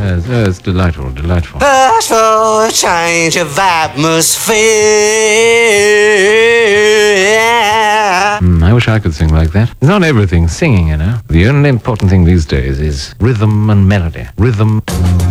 It's delightful, delightful. Ask for a change of atmosphere. I wish I could sing like that. It's not everything singing, you know. The only important thing these days is rhythm and melody. Rhythm.